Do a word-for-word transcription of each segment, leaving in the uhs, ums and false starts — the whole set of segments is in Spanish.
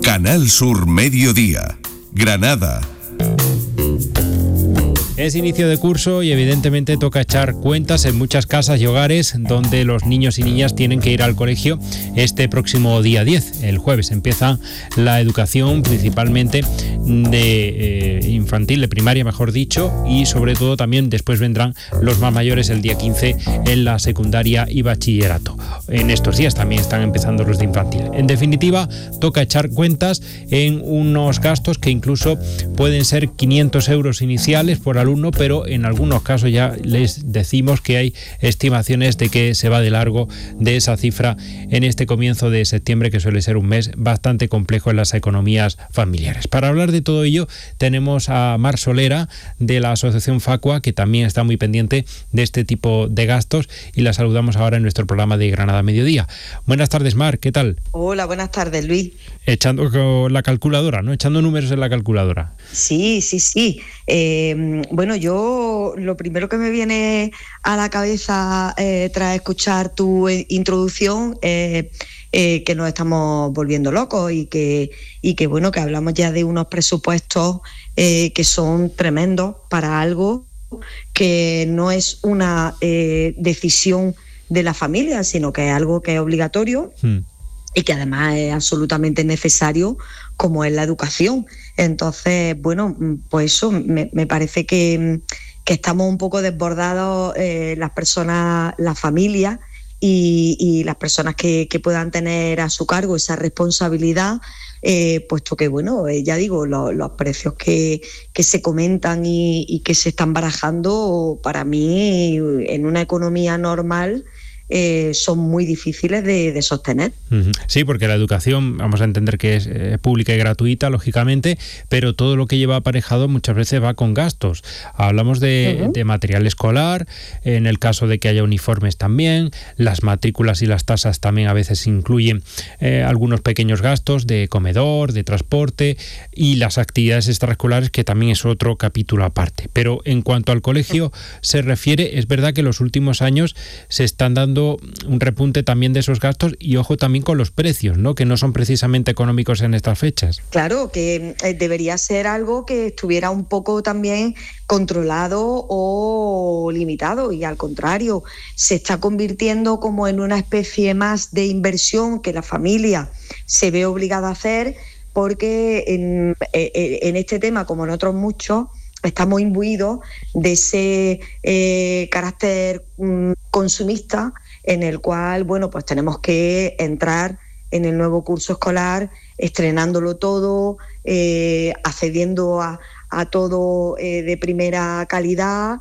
Canal Sur Mediodía, Granada. Es inicio de curso y evidentemente toca echar cuentas en muchas casas y hogares donde los niños y niñas tienen que ir al colegio este próximo día diez. El jueves empieza la educación principalmente de eh, infantil, de primaria mejor dicho, y sobre todo también después vendrán los más mayores el día quince en la secundaria y bachillerato. En estos días también están empezando los de infantil. En definitiva, toca echar cuentas en unos gastos que incluso pueden ser quinientos euros iniciales por alumno, pero en algunos casos ya les decimos que hay estimaciones de que se va de largo de esa cifra en este comienzo de septiembre, que suele ser un mes bastante complejo en las economías familiares. Para hablar de todo ello tenemos a Mar Solera de la Asociación Facua, que también está muy pendiente de este tipo de gastos, y la saludamos ahora en nuestro programa de Granada Mediodía. Buenas tardes, Mar, ¿qué tal? Hola, buenas tardes, Luis. Echando con la calculadora, ¿no? Echando números en la calculadora. Sí, sí, sí. Eh, bueno, yo lo primero que me viene a la cabeza eh, tras escuchar tu eh, introducción es eh, eh, que nos estamos volviendo locos y que, y que, bueno, que hablamos ya de unos presupuestos eh, que son tremendos para algo que no es una eh, decisión de la familia, sino que es algo que es obligatorio. Hmm. Y que además es absolutamente necesario, como es la educación. Entonces, bueno, pues eso, me, me parece que, que estamos un poco desbordados eh, las personas, las familias y, y las personas que, que puedan tener a su cargo esa responsabilidad, eh, puesto que, bueno, eh, ya digo, lo, los precios que, que se comentan y, y que se están barajando, para mí, en una economía normal, Eh, son muy difíciles de, de sostener. Sí, porque la educación, vamos a entender que es eh, pública y gratuita, lógicamente, pero todo lo que lleva aparejado muchas veces va con gastos. Hablamos de, uh-huh. de material escolar, en el caso de que haya uniformes también, las matrículas y las tasas también a veces incluyen eh, algunos pequeños gastos de comedor, de transporte, y las actividades extraescolares, que también es otro capítulo aparte. Pero en cuanto al colegio se refiere, es verdad que en los últimos años se están dando un repunte también de esos gastos, y ojo también con los precios, ¿no? Que no son precisamente económicos en estas fechas. Claro, que eh, debería ser algo que estuviera un poco también controlado o limitado, y al contrario, se está convirtiendo como en una especie más de inversión que la familia se ve obligada a hacer, porque en, en este tema, como en otros muchos, estamos imbuidos de ese eh, carácter mm, consumista, en el cual, bueno, pues tenemos que entrar en el nuevo curso escolar estrenándolo todo, eh, accediendo a, a todo eh, de primera calidad,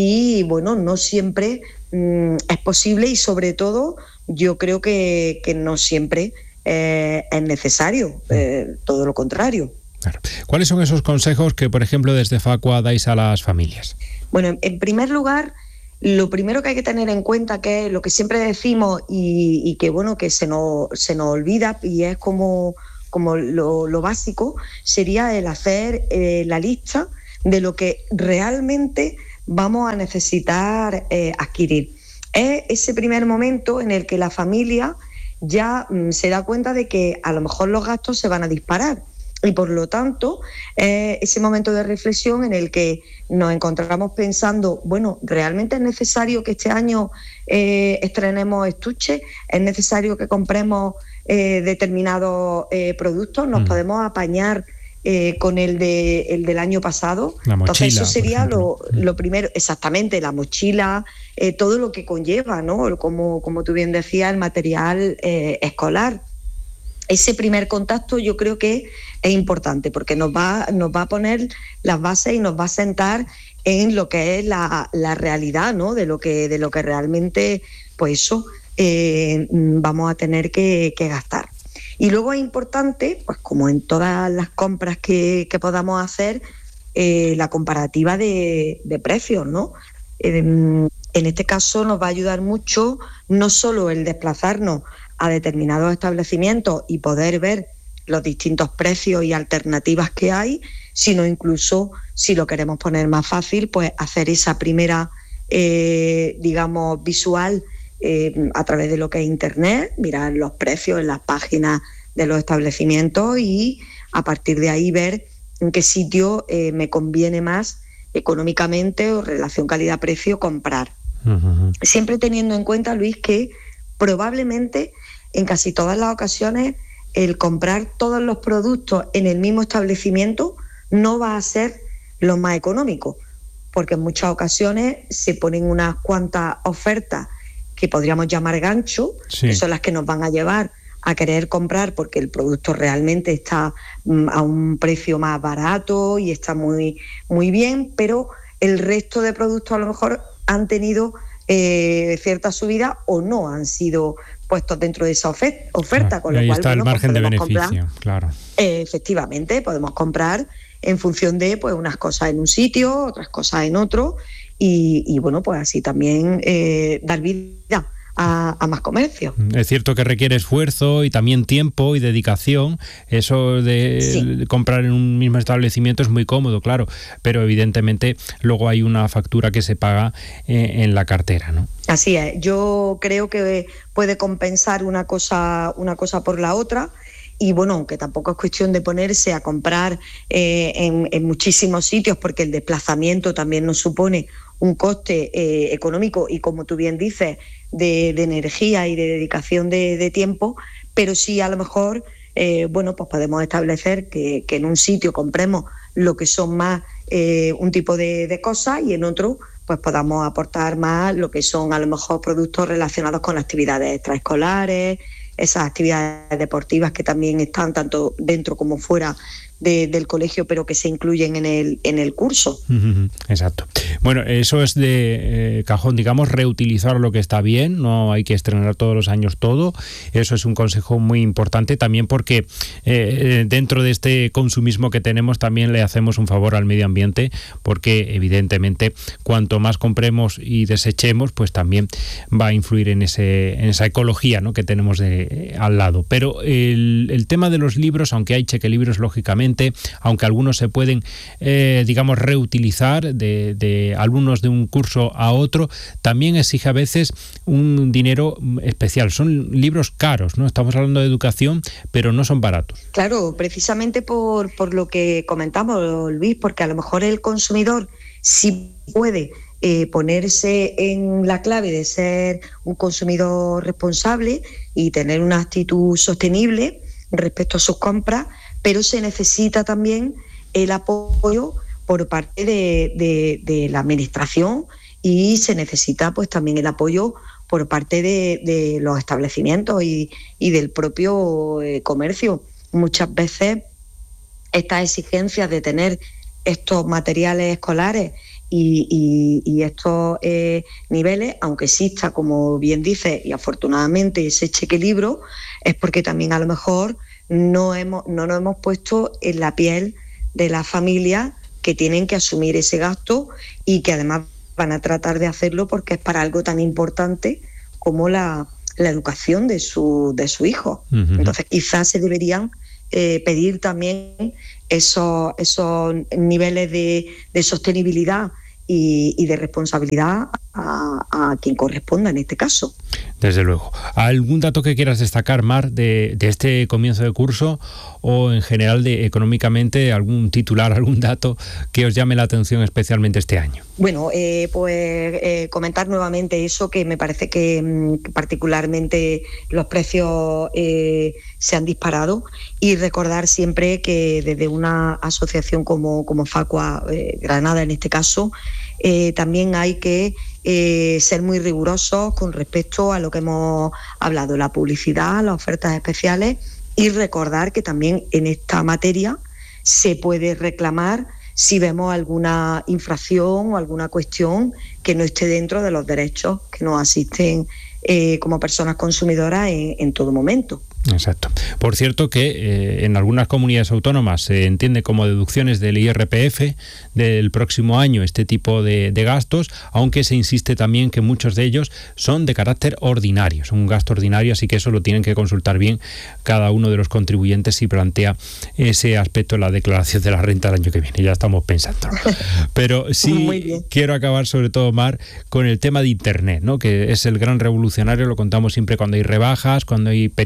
y bueno, no siempre mm, es posible, y sobre todo yo creo que, que no siempre eh, es necesario, eh, todo lo contrario. Claro. ¿Cuáles son esos consejos que, por ejemplo, desde Facua dais a las familias? Bueno, en primer lugar, lo primero que hay que tener en cuenta, que es lo que siempre decimos y, y que bueno, que se nos, se nos olvida, y es como, como lo, lo básico, sería el hacer eh, la lista de lo que realmente vamos a necesitar eh, adquirir. Es ese primer momento en el que la familia ya mm, se da cuenta de que a lo mejor los gastos se van a disparar. Y por lo tanto, eh, ese momento de reflexión en el que nos encontramos pensando, bueno, ¿realmente es necesario que este año eh, estrenemos estuches? ¿Es necesario que compremos eh, determinados eh, productos? ¿Nos mm. podemos apañar eh, con el, de, el del año pasado? La mochila, entonces eso sería lo, lo primero, exactamente, la mochila, eh, todo lo que conlleva, ¿no? Como, como tú bien decías, el material eh, escolar. Ese primer contacto yo creo que es importante, porque nos va, nos va a poner las bases y nos va a sentar en lo que es la, la realidad, ¿no? De lo que, de lo que realmente, pues eso, eh, vamos a tener que, que gastar. Y luego es importante, pues como en todas las compras que, que podamos hacer, eh, la comparativa de, de precios, ¿no? Eh, en este caso nos va a ayudar mucho no solo el desplazarnos a determinados establecimientos y poder ver los distintos precios y alternativas que hay, sino incluso, si lo queremos poner más fácil, pues hacer esa primera, eh, digamos, visual eh, a través de lo que es Internet, mirar los precios en las páginas de los establecimientos y a partir de ahí ver en qué sitio eh, me conviene más económicamente o relación calidad-precio comprar. Uh-huh. Siempre teniendo en cuenta, Luis, que probablemente en casi todas las ocasiones el comprar todos los productos en el mismo establecimiento no va a ser lo más económico, porque en muchas ocasiones se ponen unas cuantas ofertas que podríamos llamar gancho, sí. que son las que nos van a llevar a querer comprar porque el producto realmente está mm, a un precio más barato y está muy, muy bien, pero el resto de productos a lo mejor han tenido eh, cierta subida o no han sido puestos dentro de esa ofer- oferta, claro, con lo ahí cual está bueno, el margen pues de beneficio, comprar, claro. Eh, efectivamente, podemos comprar en función de pues unas cosas en un sitio, otras cosas en otro, y, y bueno, pues así también eh, dar vida A, a más comercio. Es cierto que requiere esfuerzo y también tiempo y dedicación. Eso de sí. comprar en un mismo establecimiento es muy cómodo, claro, pero evidentemente luego hay una factura que se paga eh, en la cartera, ¿no? Así es. Yo creo que puede compensar una cosa, una cosa por la otra. Y bueno, aunque tampoco es cuestión de ponerse a comprar eh, en, en muchísimos sitios, porque el desplazamiento también nos supone un coste eh, económico y, como tú bien dices, de, de energía y de dedicación de, de tiempo, pero sí a lo mejor, eh, bueno, pues podemos establecer que, que en un sitio compremos lo que son más eh, un tipo de, de cosas y en otro pues podamos aportar más lo que son a lo mejor productos relacionados con actividades extraescolares, esas actividades deportivas que también están tanto dentro como fuera de, del colegio, pero que se incluyen en el en el curso. Uh-huh, exacto. Bueno, eso es de eh, cajón, digamos, reutilizar lo que está bien, no hay que estrenar todos los años todo. Eso es un consejo muy importante también porque eh, dentro de este consumismo que tenemos también le hacemos un favor al medio ambiente, porque evidentemente cuanto más compremos y desechemos, pues también va a influir en ese en esa ecología, ¿no?, que tenemos de, eh, al lado. Pero el, el tema de los libros, aunque hay chequelibros lógicamente, aunque algunos se pueden, eh, digamos, reutilizar de, de alumnos de un curso a otro, también exige a veces un dinero especial. Son libros caros, ¿no? Estamos hablando de educación, pero no son baratos. Claro, precisamente por, por lo que comentamos, Luis, porque a lo mejor el consumidor sí puede eh, ponerse en la clave de ser un consumidor responsable y tener una actitud sostenible respecto a sus compras, pero se necesita también el apoyo por parte de, de, de la administración y se necesita pues también el apoyo por parte de, de los establecimientos y, y del propio eh, comercio. Muchas veces estas exigencias de tener estos materiales escolares y, y, y estos eh, niveles, aunque exista, como bien dice, y afortunadamente ese chequelibro, es porque también a lo mejor no hemos no nos hemos puesto en la piel de las familias que tienen que asumir ese gasto y que además van a tratar de hacerlo porque es para algo tan importante como la, la educación de su de su hijo. Uh-huh. Entonces quizás se deberían eh, pedir también esos esos niveles de, de sostenibilidad y, y de responsabilidad a, a quien corresponda en este caso. Desde luego. ¿Algún dato que quieras destacar, Mar, de, de este comienzo de curso o en general de económicamente algún titular, algún dato que os llame la atención especialmente este año? Bueno, eh, pues eh, comentar nuevamente eso, que me parece que, que particularmente los precios eh, se han disparado, y recordar siempre que desde una asociación como, como Facua eh, Granada en este caso, eh, también hay que eh, ser muy rigurosos con respecto a lo que hemos hablado, la publicidad, las ofertas especiales, y recordar que también en esta materia se puede reclamar si vemos alguna infracción o alguna cuestión que no esté dentro de los derechos que nos asisten eh, como personas consumidoras en, en todo momento. Exacto. Por cierto que eh, en algunas comunidades autónomas se entiende como deducciones del I R P F del próximo año este tipo de, de gastos, aunque se insiste también que muchos de ellos son de carácter ordinario, son un gasto ordinario, así que eso lo tienen que consultar bien cada uno de los contribuyentes si plantea ese aspecto en la declaración de la renta del año que viene. Ya estamos pensando. Pero sí quiero acabar sobre todo, Mar, con el tema de Internet, ¿no?, que es el gran revolucionario, lo contamos siempre cuando hay rebajas, cuando hay periodos especiales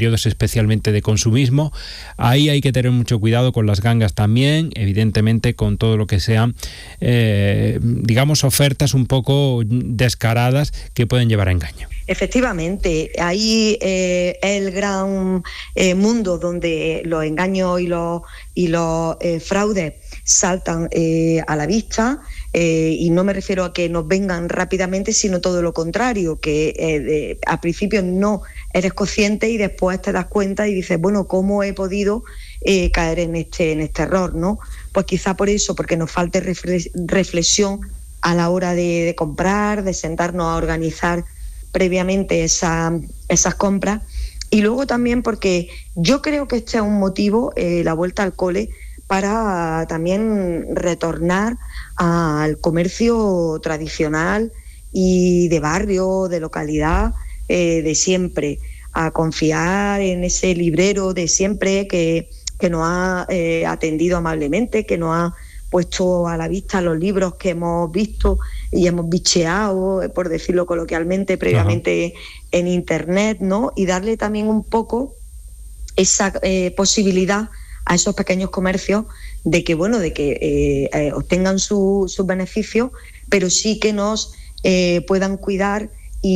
especialmente de consumismo. Ahí hay que tener mucho cuidado con las gangas también, evidentemente con todo lo que sean, eh, digamos, ofertas un poco descaradas que pueden llevar a engaño. Efectivamente, ahí eh, el gran eh, mundo donde los engaños y los, y los eh, fraudes saltan eh, a la vista, eh, y no me refiero a que nos vengan rápidamente, sino todo lo contrario, que eh, de, al principio no eres consciente y después te das cuenta y dices, bueno, ¿cómo he podido eh, caer en este, en este error, ¿no? Pues quizá por eso, porque nos falte reflexión a la hora de, de comprar, de sentarnos a organizar previamente esa, esas compras, y luego también porque yo creo que este es un motivo, eh, la vuelta al cole, para también retornar al comercio tradicional y de barrio, de localidad, eh, de siempre, a confiar en ese librero de siempre que, que nos ha eh, atendido amablemente, que nos ha puesto a la vista los libros que hemos visto y hemos bicheado, por decirlo coloquialmente, previamente Ajá. en internet, ¿no? Y darle también un poco esa eh, posibilidad a esos pequeños comercios de que, bueno, de que eh, eh, obtengan su, sus beneficios, pero sí que nos eh, puedan cuidar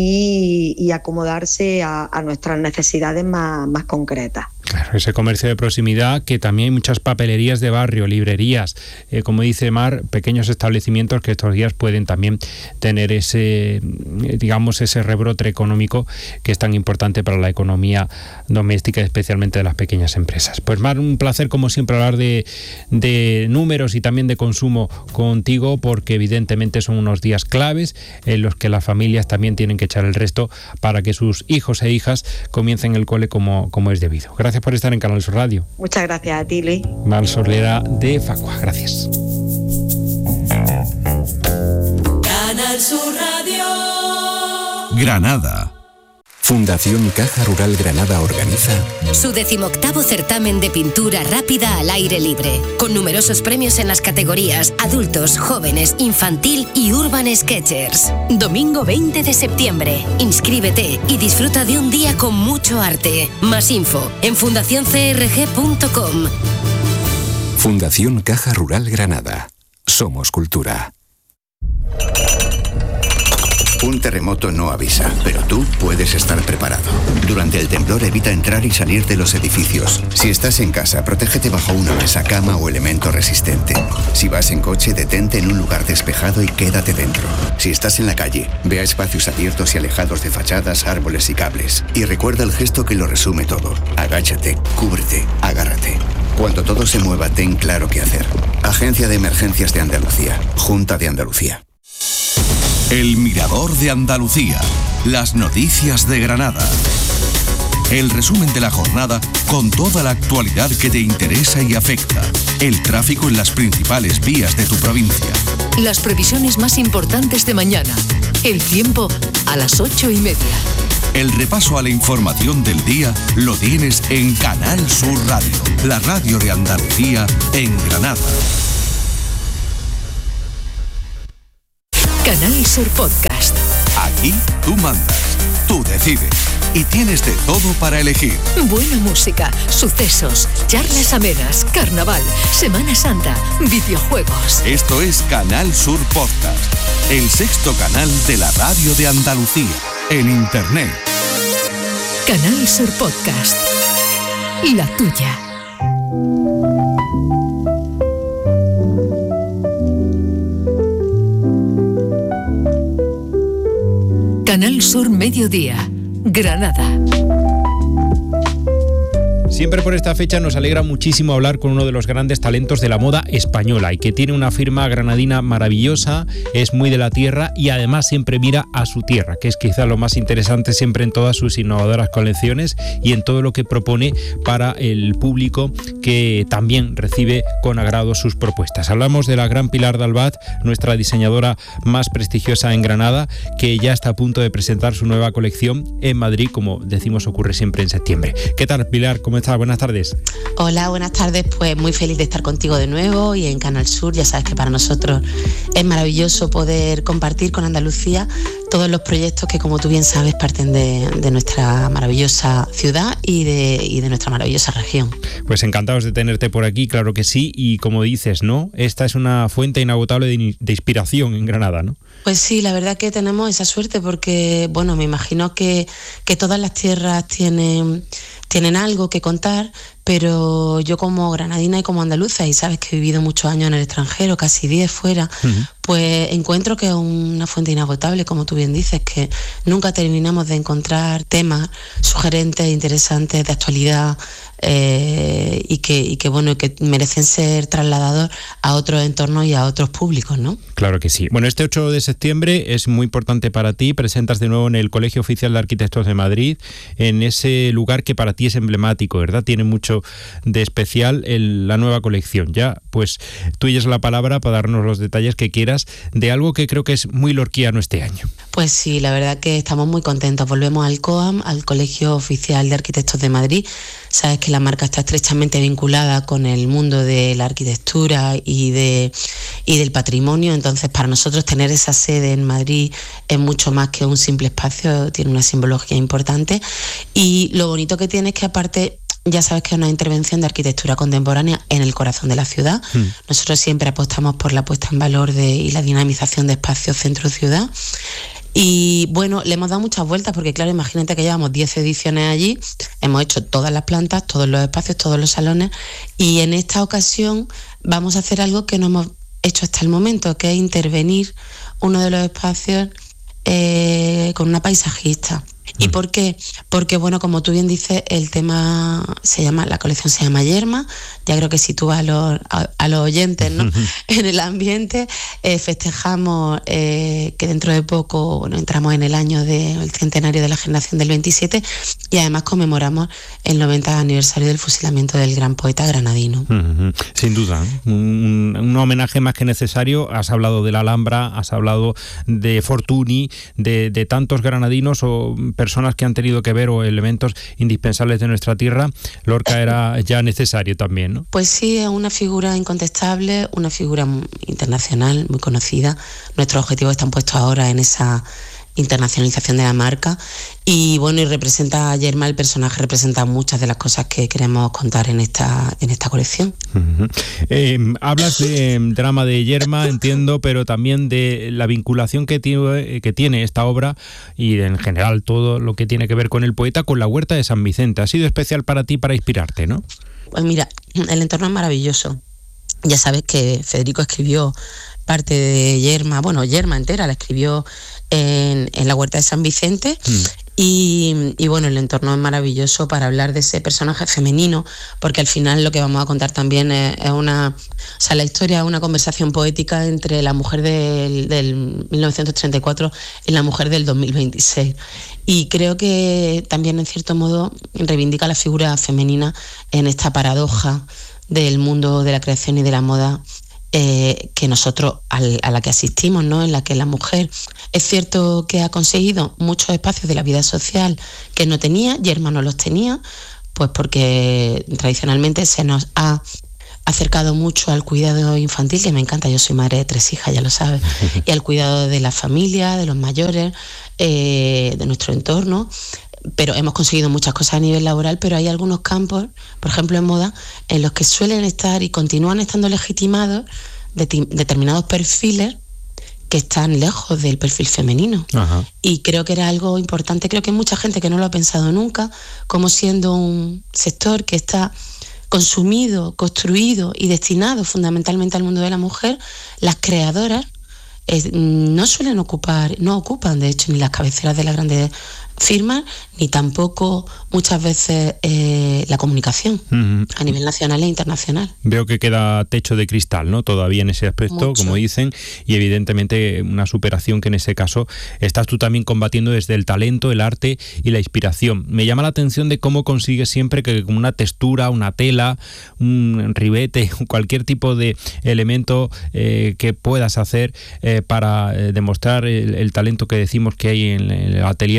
y, y acomodarse a, a nuestras necesidades más, más concretas. Claro, ese comercio de proximidad, que también hay muchas papelerías de barrio, librerías, eh, como dice Mar, pequeños establecimientos que estos días pueden también tener ese, digamos, ese rebrote económico que es tan importante para la economía doméstica, especialmente de las pequeñas empresas. Pues Mar, un placer como siempre hablar de, de números y también de consumo contigo, porque evidentemente son unos días claves en los que las familias también tienen que echar el resto para que sus hijos e hijas comiencen el cole como, como es debido. Gracias por estar en Canal Sur Radio. Muchas gracias a ti, Luis. Mar Solera de Facua. Gracias. Canal Sur Radio. Granada. Fundación Caja Rural Granada organiza su decimoctavo certamen de pintura rápida al aire libre, con numerosos premios en las categorías adultos, jóvenes, infantil y urban sketchers. Domingo veinte de septiembre. Inscríbete y disfruta de un día con mucho arte. Más info en fundación c r g punto com. Fundación Caja Rural Granada. Somos cultura. Un terremoto no avisa, pero tú puedes estar preparado. Durante el temblor evita entrar y salir de los edificios. Si estás en casa, protégete bajo una mesa, cama o elemento resistente. Si vas en coche, detente en un lugar despejado y quédate dentro. Si estás en la calle, ve a espacios abiertos y alejados de fachadas, árboles y cables. Y recuerda el gesto que lo resume todo. Agáchate, cúbrete, agárrate. Cuando todo se mueva, ten claro qué hacer. Agencia de Emergencias de Andalucía. Junta de Andalucía. El Mirador de Andalucía. Las noticias de Granada. El resumen de la jornada con toda la actualidad que te interesa y afecta. El tráfico en las principales vías de tu provincia. Las previsiones más importantes de mañana. El tiempo a las ocho y media. El repaso a la información del día lo tienes en Canal Sur Radio, la radio de Andalucía en Granada. Canal Sur Podcast. Aquí tú mandas, tú decides y tienes de todo para elegir. Buena música, sucesos, charlas amenas, carnaval, Semana Santa, videojuegos. Esto es Canal Sur Podcast, el sexto canal de la radio de Andalucía, en Internet. Canal Sur Podcast. La tuya. Canal Sur Mediodía, Granada. Siempre por esta fecha nos alegra muchísimo hablar con uno de los grandes talentos de la moda española y que tiene una firma granadina maravillosa, es muy de la tierra y además siempre mira a su tierra, que es quizá lo más interesante siempre en todas sus innovadoras colecciones y en todo lo que propone para el público que también recibe con agrado sus propuestas. Hablamos de la gran Pilar Dalbat, nuestra diseñadora más prestigiosa en Granada, que ya está a punto de presentar su nueva colección en Madrid, como decimos ocurre siempre en septiembre. ¿Qué tal, Pilar? ¿Cómo estás? Buenas tardes. Hola, buenas tardes. Pues muy feliz de estar contigo de nuevo y en Canal Sur. Ya sabes que para nosotros es maravilloso poder compartir con Andalucía todos los proyectos que, como tú bien sabes, parten de, de nuestra maravillosa ciudad y de, y de nuestra maravillosa región. Pues encantados de tenerte por aquí, claro que sí, y como dices, ¿no? Esta es una fuente inagotable de, de inspiración en Granada, ¿no? Pues sí, la verdad que tenemos esa suerte porque, bueno, me imagino que, que todas las tierras tienen, tienen algo que contar, pero yo como granadina y como andaluza, y sabes que he vivido muchos años en el extranjero, casi diez fuera, uh-huh. pues encuentro que es una fuente inagotable, como tú bien dices, que nunca terminamos de encontrar temas sugerentes, interesantes, de actualidad, eh, y que y que bueno que merecen ser trasladados a otros entornos y a otros públicos, ¿no? Claro que sí. Bueno, este ocho de septiembre es muy importante para ti. Presentas de nuevo en el Colegio Oficial de Arquitectos de Madrid, en ese lugar que para ti es emblemático, ¿verdad? Tiene mucho de especial el, la nueva colección. Ya, pues tuya es la palabra para darnos los detalles que quieras de algo que creo que es muy lorquiano este año. Pues sí, la verdad que estamos muy contentos. Volvemos al COAM, al Colegio Oficial de Arquitectos de Madrid. Sabes que la marca está estrechamente vinculada con el mundo de la arquitectura y de y del patrimonio, entonces para nosotros tener esa sede en Madrid es mucho más que un simple espacio, tiene una simbología importante, y lo bonito que tiene es que aparte ya sabes que es una intervención de arquitectura contemporánea en el corazón de la ciudad. Mm. Nosotros siempre apostamos por la puesta en valor de, y la dinamización de espacios centro-ciudad. Y bueno, le hemos dado muchas vueltas porque claro, imagínate que llevamos diez ediciones allí, hemos hecho todas las plantas, todos los espacios, todos los salones, y en esta ocasión vamos a hacer algo que no hemos hecho hasta el momento, que es intervenir uno de los espacios eh, con una paisajista. ¿Y por qué? Porque, bueno, como tú bien dices, el tema se llama, la colección se llama Yerma. Ya creo que sitúa a los, a, a los oyentes, ¿no? En el ambiente. Eh, festejamos eh, que dentro de poco, bueno, entramos en el año del centenario de la generación del veintisiete, y además conmemoramos el noventa aniversario del fusilamiento del gran poeta granadino. Uh-huh. Sin duda, un, un homenaje más que necesario. Has hablado de la Alhambra, has hablado de Fortuny, de, de tantos granadinos o personas que han tenido que ver o elementos indispensables de nuestra tierra. Lorca era ya necesario también, ¿no? Pues sí, es una figura incontestable, una figura internacional muy conocida. Nuestros objetivos están puestos ahora en esa internacionalización de la marca, y bueno, y representa a Yerma, el personaje representa muchas de las cosas que queremos contar en esta en esta colección. Uh-huh. Eh, hablas de drama de Yerma, entiendo, pero también de la vinculación que tiene, que tiene esta obra y en general todo lo que tiene que ver con el poeta, con la huerta de San Vicente. Ha sido especial para ti, para inspirarte, ¿no? Pues mira, el entorno es maravilloso. Ya sabes que Federico escribió parte de Yerma, bueno, Yerma entera la escribió en, en la huerta de San Vicente. Mm. Y, y bueno, el entorno es maravilloso para hablar de ese personaje femenino, porque al final lo que vamos a contar también es, es una, o sea, la historia es una conversación poética entre la mujer del, del mil novecientos treinta y cuatro y la mujer del dos mil veintiséis. Y creo que también en cierto modo reivindica la figura femenina en esta paradoja del mundo de la creación y de la moda, Eh, que nosotros al, a la que asistimos, ¿no? En la que la mujer es cierto que ha conseguido muchos espacios de la vida social que no tenía, Yerma no los tenía, pues porque tradicionalmente se nos ha acercado mucho al cuidado infantil, que me encanta, yo soy madre de tres hijas, ya lo sabes, y al cuidado de la familia, de los mayores, eh, de nuestro entorno. Pero hemos conseguido muchas cosas a nivel laboral, pero hay algunos campos, por ejemplo en moda, en los que suelen estar y continúan estando legitimados de ti, determinados perfiles que están lejos del perfil femenino. Ajá. Y creo que era algo importante. Creo que hay mucha gente que no lo ha pensado nunca, como siendo un sector que está consumido, construido y destinado fundamentalmente al mundo de la mujer, las creadoras eh, no suelen ocupar, no ocupan de hecho ni las cabeceras de las grandes firmas, ni tampoco muchas veces eh, la comunicación uh-huh. a nivel nacional e internacional. Veo que queda techo de cristal, ¿no? Todavía en ese aspecto, Mucho. Como dicen, y evidentemente una superación que en ese caso estás tú también combatiendo desde el talento, el arte y la inspiración. Me llama la atención de cómo consigues siempre que como una textura, una tela, un ribete, cualquier tipo de elemento eh, que puedas hacer eh, para eh, demostrar el, el talento que decimos que hay en el atelier de Pilar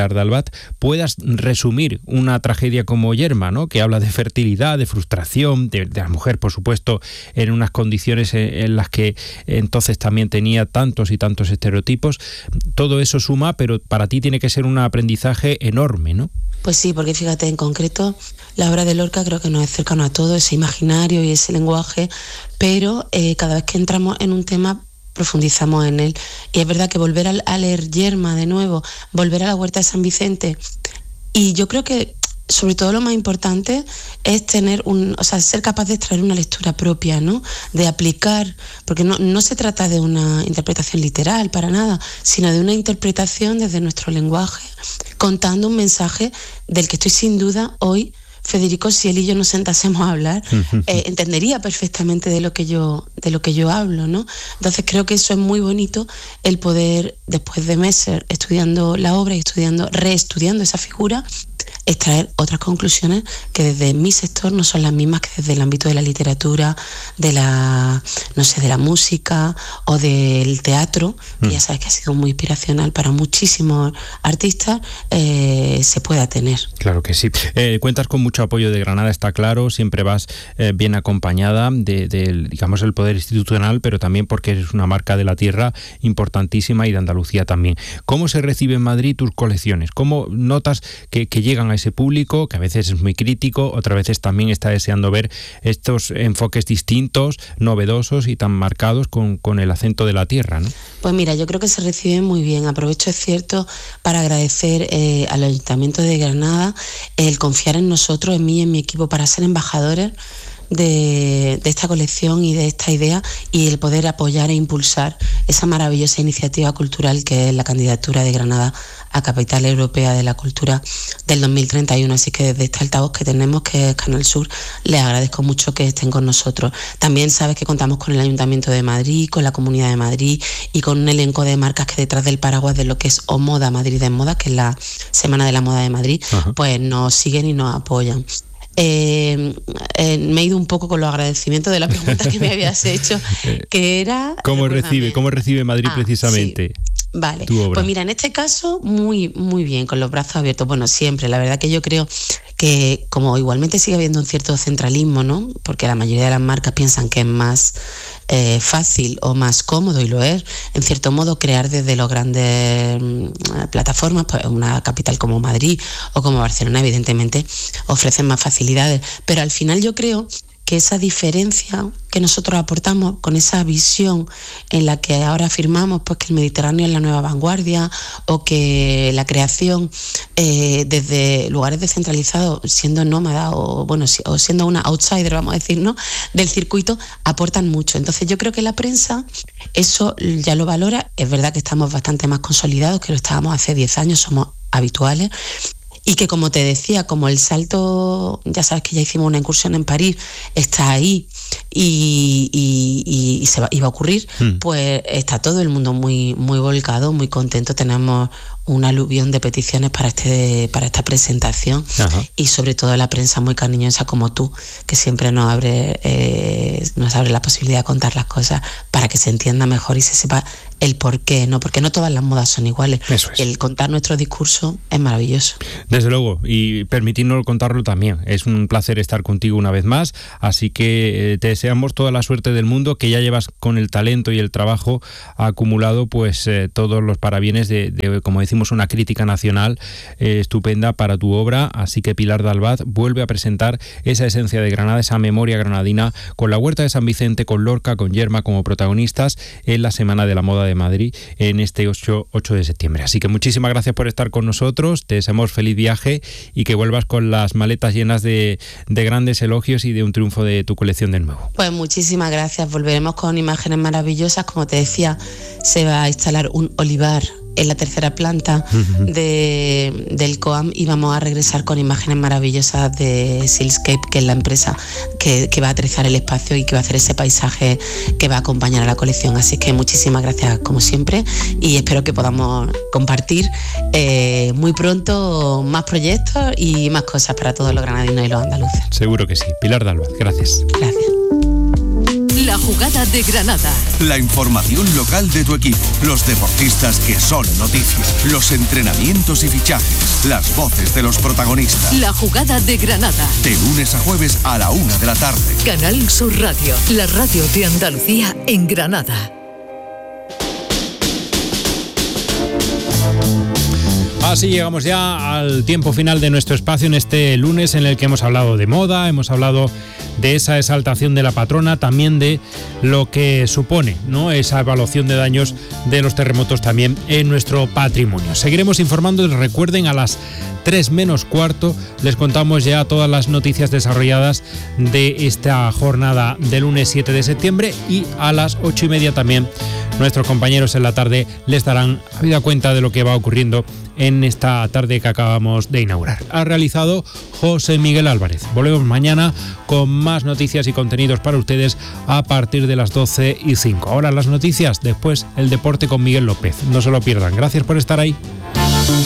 Pilar de Albat, puedas resumir una tragedia como Yerma, ¿no? Que habla de fertilidad, de frustración, de, de la mujer, por supuesto, en unas condiciones en, en las que entonces también tenía tantos y tantos estereotipos. Todo eso suma, pero para ti tiene que ser un aprendizaje enorme, ¿no? Pues sí, porque fíjate, en concreto, la obra de Lorca creo que nos es cercano a todo, ese imaginario y ese lenguaje, pero eh, cada vez que entramos en un tema profundizamos en él. Y es verdad que volver a, a leer Yerma de nuevo, volver a la Huerta de San Vicente, y yo creo que sobre todo lo más importante es tener un, o sea, ser capaz de extraer una lectura propia, ¿no? De aplicar, porque no, no se trata de una interpretación literal para nada, sino de una interpretación desde nuestro lenguaje, contando un mensaje del que estoy sin duda hoy, Federico, si él y yo nos sentásemos a hablar, eh, entendería perfectamente de lo que yo, de lo que yo hablo, ¿no? Entonces creo que eso es muy bonito, el poder, después de meses estudiando la obra y estudiando, reestudiando esa figura, extraer otras conclusiones que desde mi sector no son las mismas que desde el ámbito de la literatura, de la, no sé, de la música o del teatro, que mm. ya sabes que ha sido muy inspiracional para muchísimos artistas, eh, se pueda tener. Claro que sí. Eh, cuentas con mucho apoyo de Granada, está claro, siempre vas eh, bien acompañada de, de, digamos, el poder institucional, pero también porque eres una marca de la tierra importantísima y de Andalucía también. ¿Cómo se recibe en Madrid tus colecciones? ¿Cómo notas que, que llegan a ese público, que a veces es muy crítico, otras veces también está deseando ver estos enfoques distintos, novedosos y tan marcados con, con el acento de la tierra, ¿no? Pues mira, yo creo que se recibe muy bien. Aprovecho, es cierto, para agradecer eh, al Ayuntamiento de Granada el confiar en nosotros, en mí y en mi equipo, para ser embajadores De, de esta colección y de esta idea, y el poder apoyar e impulsar esa maravillosa iniciativa cultural que es la candidatura de Granada a Capital Europea de la Cultura del dos mil treinta y uno. Así que desde este altavoz que tenemos, que es Canal Sur, les agradezco mucho que estén con nosotros. También sabes que contamos con el Ayuntamiento de Madrid, con la Comunidad de Madrid y con un elenco de marcas que detrás del paraguas de lo que es O Moda Madrid en Moda, que es la Semana de la Moda de Madrid, Ajá. pues nos siguen y nos apoyan. Eh, eh, me he ido un poco con los agradecimientos de la pregunta que me habías hecho, que era... ¿Cómo recibe, cómo recibe Madrid ah, precisamente? Sí. Vale, pues mira, en este caso muy muy bien, con los brazos abiertos. Bueno, siempre, la verdad que yo creo que como igualmente sigue habiendo un cierto centralismo, ¿no? Porque la mayoría de las marcas piensan que es más eh, fácil o más cómodo, y lo es, en cierto modo, crear desde las grandes mm, plataformas, pues una capital como Madrid o como Barcelona, evidentemente, ofrecen más facilidades. Pero al final yo creo que esa diferencia que nosotros aportamos con esa visión en la que ahora afirmamos pues que el Mediterráneo es la nueva vanguardia, o que la creación eh, desde lugares descentralizados, siendo nómada o bueno o siendo una outsider, vamos a decir, ¿no?, del circuito, aportan mucho. Entonces yo creo que la prensa eso ya lo valora. Es verdad que estamos bastante más consolidados que lo estábamos hace diez años, somos habituales. Y que, como te decía, como el salto, ya sabes que ya hicimos una incursión en París, está ahí y, y, y se va, iba a ocurrir, mm. pues está todo el mundo muy, muy volcado, muy contento. Tenemos un aluvión de peticiones para este para esta presentación. Ajá. Y sobre todo la prensa muy cariñosa como tú, que siempre nos abre eh, nos abre la posibilidad de contar las cosas para que se entienda mejor y se sepa el por qué, ¿no? Porque no todas las modas son iguales. Eso es. El contar nuestro discurso es maravilloso. Desde luego, y permitirnos contarlo también. Es un placer estar contigo una vez más, así que eh, te deseamos toda la suerte del mundo, que ya llevas con el talento y el trabajo acumulado, pues eh, todos los parabienes de, de, como decimos, una crítica nacional eh, estupenda para tu obra. Así que Pilar de Albat vuelve a presentar esa esencia de Granada, esa memoria granadina, con la Huerta de San Vicente, con Lorca, con Yerma como protagonistas en la Semana de la Moda de Madrid en este ocho de septiembre. Así que muchísimas gracias por estar con nosotros, te deseamos feliz viaje y que vuelvas con las maletas llenas de, de grandes elogios y de un triunfo de tu colección de nuevo. Pues muchísimas gracias, volveremos con imágenes maravillosas. Como te decía, se va a instalar un olivar en la tercera planta de, del COAM, y vamos a regresar con imágenes maravillosas de Silscape, que es la empresa que, que va a aterrizar el espacio y que va a hacer ese paisaje que va a acompañar a la colección. Así que muchísimas gracias como siempre, y espero que podamos compartir eh, muy pronto más proyectos y más cosas para todos los granadinos y los andaluces. Seguro que sí. Pilar de Albat, gracias. Gracias. La jugada de Granada. La información local de tu equipo, los deportistas que son noticia, los entrenamientos y fichajes, las voces de los protagonistas. La jugada de Granada. De lunes a jueves a la una de la tarde. Canal Sur Radio, la radio de Andalucía en Granada. Así llegamos ya al tiempo final de nuestro espacio en este lunes, en el que hemos hablado de moda, hemos hablado de esa exaltación de la patrona, también de lo que supone, ¿no?, esa evaluación de daños de los terremotos también en nuestro patrimonio. Seguiremos informando, recuerden, a las tres menos cuarto les contamos ya todas las noticias desarrolladas de esta jornada de lunes siete de septiembre, y a las ocho y media también nuestros compañeros en la tarde les darán habida cuenta de lo que va ocurriendo en esta tarde que acabamos de inaugurar. Ha realizado José Miguel Álvarez. Volvemos mañana con más noticias y contenidos para ustedes a partir de las doce y cinco. Ahora las noticias, después el deporte con Miguel López. No se lo pierdan. Gracias por estar ahí.